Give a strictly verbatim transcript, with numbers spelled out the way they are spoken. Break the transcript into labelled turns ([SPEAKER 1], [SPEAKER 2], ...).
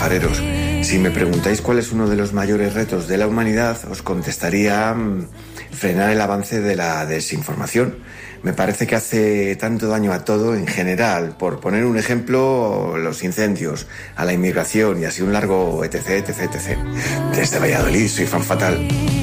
[SPEAKER 1] pajareros. Si me preguntáis cuál es uno de los mayores retos de la humanidad, os contestaría mmm, frenar el avance de la desinformación. Me parece que hace tanto daño a todo en general. Por poner un ejemplo, los incendios, a la inmigración y así un largo etc, etc, etc. Desde Valladolid, soy Fan Fatal.